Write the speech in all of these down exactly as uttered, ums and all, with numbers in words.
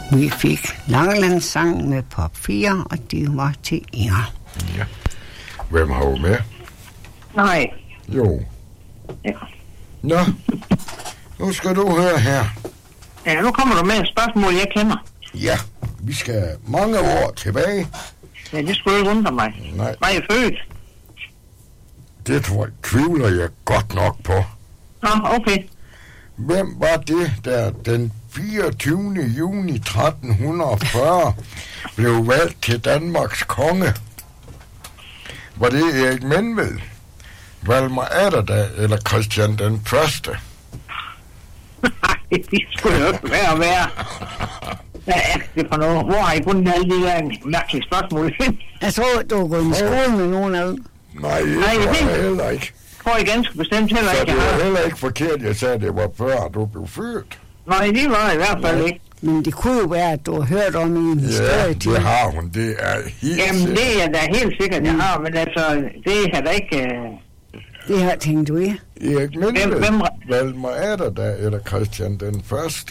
Vi fik Langelandssang med Pop fire, og det var til Inger. Ja. Hvem har du med? Nej. Jo. Ja. Nå, nu skal du høre her. Ja, nu kommer du med et spørgsmål, jeg kender. Ja, vi skal mange år tilbage. Ja, det skulle ikke undre mig. Nej. Var jeg født? Det tror jeg, tvivler jeg godt nok på. Nå, okay. Hvem var det, der den fireogtyvende juni tretten fyrre blev valgt til Danmarks konge? Var det Erik Menved, Valdemar Atterdag eller Christian den Første? Nej, det skulle jo ikke være at være. Hvad er det for noget? Hvor har I fundet alle de der mærkelige spørgsmål hen? Jeg tror, du har gået i skole med nogen af dem. Nej, det Nej, tror det jeg heller ikke. tror jeg ganske bestemt heller Så ikke. det Jeg var har. heller ikke forkert, jeg sagde, at det var før du blev født. Nej, det var i hvert fald ikke. Men det kunne jo være, at du har hørt om i en Ja, historie. det har hun. Det er helt Jamen, sikkert. det er da helt sikkert, jeg har, men altså, det har da ikke... Uh... Det har tænkt du, ja. Erik Hvem- Menved, hvem- Valdemar Atterdag eller Christian den Første?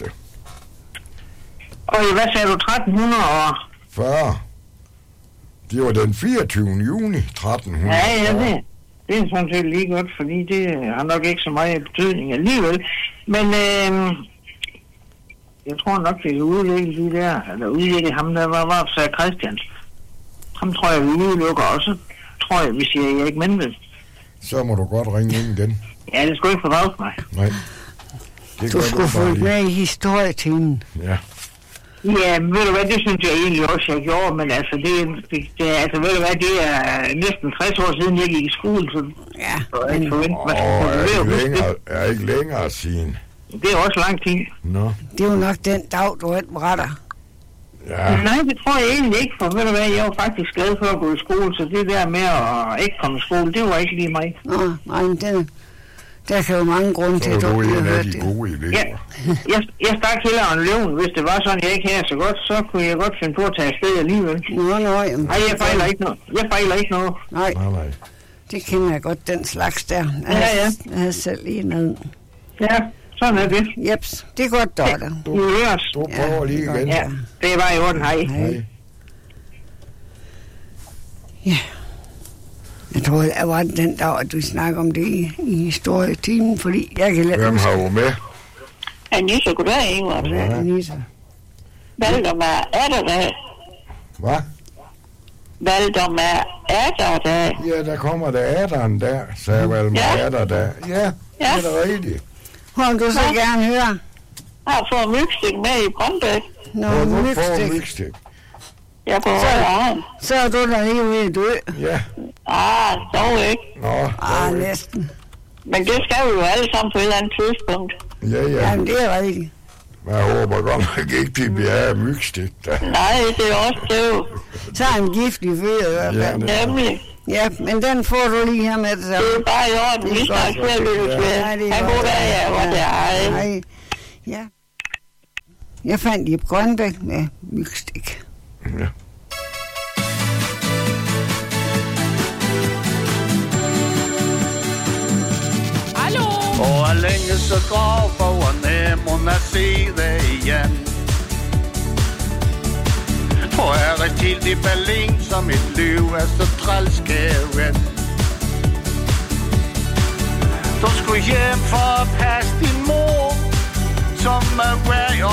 Og hvad sagde du, tretten hundrede og... fyrre. Det var den fireogtyvende juni tretten fyrre. Ja, ja, det, det er sådan set lige godt, fordi det har nok ikke så meget betydning alligevel. Men øh, jeg tror nok, det er udlægge de der, eller udlægge ham, der var, var så Christian. Ham tror jeg, vi udelukker også. Tror jeg, vi siger Erik Menved. Så må du godt ringe ind igen. Ja, det skulle ikke forvage mig. Nej. Det Du gør skulle bare følge lige. med i historietimen. Ja. Ja, ved du hvad, det synes jeg egentlig også, jeg gjorde, men altså, det, det, det altså, ved du hvad, det er næsten tres år siden, jeg gik i skole, så Ja, og jeg men forventer, Åh, hvad er skal ikke du længere, er ikke længere siden. det er også lang tid. Nå. det er jo nok den dag, du ikke retter. Ja. Nej, det tror jeg egentlig ikke, for ved du hvad, jeg var faktisk glad for at gå i skole, så det der med at ikke komme i skole, det var ikke lige mig. Nå, nej, men den, der kan jo mange grunde til, Så at er du du ikke en har af hørt de det. gode elever. Ja, jeg, jeg stak hellere en løven, hvis det var sådan, jeg ikke havde så godt, så kunne jeg godt finde på at tage afsted alligevel. Nå, nå, jamen. Nej, jeg fejler ikke noget. Jeg fejler ikke noget. Nej, Nej, nej. det kender jeg godt, den slags der. Jeg Ja, ja. Jeg havde selv en af den. Ja, sådan er det. Jeps, det er godt, Dorte. Vi høres. Du prøver lige det er igen. Ja, det var i orden, hej. Hej. Ja. Jeg tror, jeg var den dag, at du snakker om det i, i historietimen, fordi jeg kan lade Hvem har du med? Anissa, goddag, Ingvar. Ja, Anissa. Valdemar Atterdag. Hvad? Valdemar Atterdag. Ja, der kommer der atteren der, sagde Valdemar Ja. Atterdag. Ja, det Ja. er da rigtigt. Hvor vil du så Ja. gerne høre? Jeg har fået mygstik med i Brøndbæk. Nå, Hvor du får mygstik. mygstik. Jeg er på højre arm. Så er du der lige ved at dø. Ja. Ah, dog ikke. Nå, Ah, dog ikke. næsten. Men det skal vi jo alle sammen på et eller andet tidspunkt. Ja, ja. Jamen, det er rigtigt. Men jeg håber godt nok ikke, de bliver af mygstik der. Nej, det er også det jo. Så er en giftig fyr i hvert fald. Ja. Nemlig. Ja, men den får du lige her med det Det samme. er bare i orden. Vi snakkes ved, lyttes ved. Ja, det er Ha' en godt. god dag, ja. Hvor det er. Nej. Ja. Jeg fandt Jep Grønbæk med mygstik. Ja. Og er længe så grov for nemt at se det igen. For er rejst helt i Berlin, så mit liv er så trælskæven. Du skulle hjem for at passe din mor, som er hver